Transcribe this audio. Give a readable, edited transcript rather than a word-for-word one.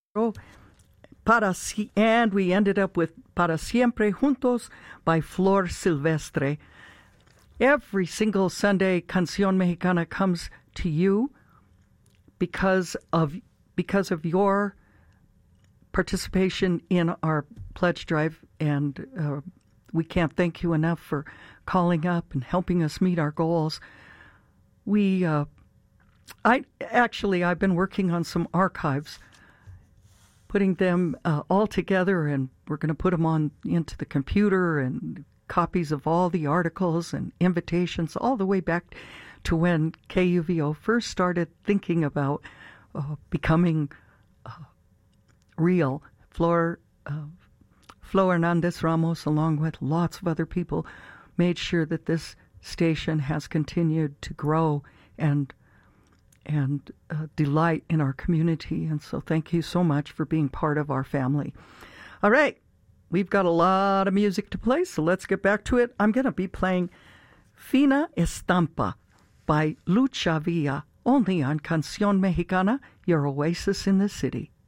And we ended up with Para Siempre Juntos by Flor Silvestre. Every single Sunday, Canción Mexicana comes to you because of your participation in our pledge drive, and we can't thank you enough for calling up and helping us meet our goals. I've been working on some archives, putting them all together, and we're going to put them into the computer, and copies of all the articles and invitations all the way back to when KUVO first started thinking about becoming real. Flo Hernandez Ramos, along with lots of other people, made sure that this station has continued to grow and delight in our community. And so thank you so much for being part of our family. All right, we've got a lot of music to play, so let's get back to it. I'm going to be playing Fina Estampa by Lucha Villa, only on Canción Mexicana, your oasis in the city.